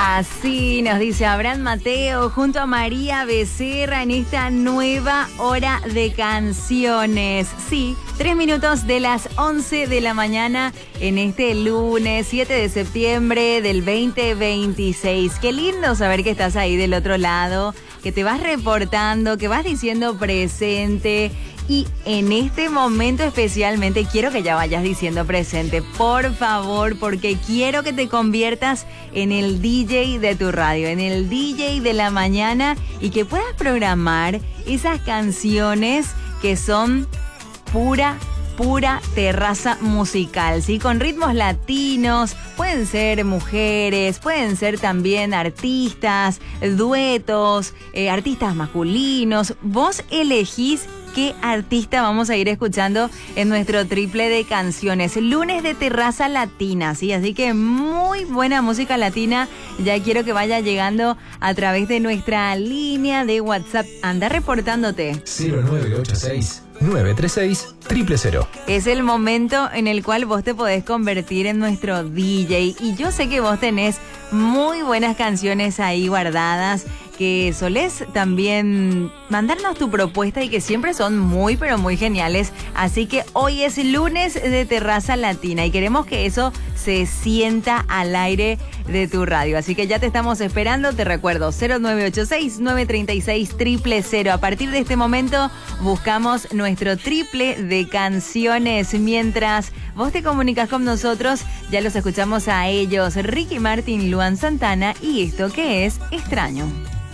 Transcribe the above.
Así nos dice Abraham Mateo junto a María Becerra en esta nueva hora de canciones. Sí, 3 minutos de las 11 de la mañana en este lunes 7 de septiembre del 2026. Qué lindo saber que estás ahí del otro lado, que te vas reportando, que vas diciendo presente. Y en este momento especialmente quiero que ya vayas diciendo presente, por favor, porque quiero que te conviertas en el DJ de tu radio, en el DJ de la mañana y que puedas programar esas canciones que son pura terraza musical, ¿sí? Con ritmos latinos, pueden ser mujeres, pueden ser también artistas, duetos, artistas masculinos. Vos elegís qué artista vamos a ir escuchando en nuestro triple de canciones. Lunes de terraza latina, ¿sí? Así que muy buena música latina. Ya quiero que vaya llegando a través de nuestra línea de WhatsApp. Anda reportándote. 0986-936-000. Es el momento en el cual vos te podés convertir en nuestro DJ. Y yo sé que vos tenés muy buenas canciones ahí guardadas, que solés también mandarnos tu propuesta y que siempre son muy, pero muy geniales. Así que hoy es lunes de terraza latina y queremos que eso se sienta al aire de tu radio. Así que ya te estamos esperando. Te recuerdo, 0986-936-000. A partir de este momento buscamos nuestro triple de canciones. Mientras vos te comunicas con nosotros, ya los escuchamos a ellos, Ricky Martin, Luan Santana y esto que es Extraño.